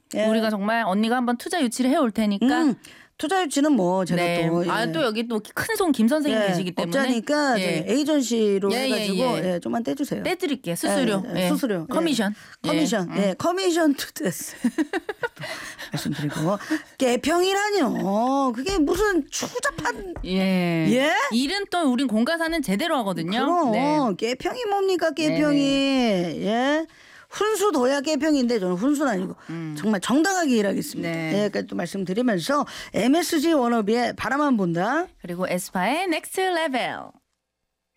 예. 우리가 정말 언니가 한번 투자 유치를 해올 테니까. 투자 유치는 뭐 제가 네. 또 또 여기 또 큰 손 김 선생님 계시기 때문에 업자니까 예. 에이전시로 예, 해가지고 예. 좀만 떼주세요. 떼드릴게 수수료. 예. 수수료. 커미션. 커미션. 커미션 투데스. 말씀드리고 개평이라뇨. 그게 무슨 추잡한 예. 일은 또 우린 공가사는 제대로 하거든요. 그럼 네. 개평이 뭡니까 개평이. 예. 훈수둬야 개평인데 저는 훈수는 아니고 정말 정당하게 일하겠습니다. 네. 예, 까지 또 말씀드리면서 MSG 워너비의 바라만 본다. 그리고 에스파의 넥스트 레벨.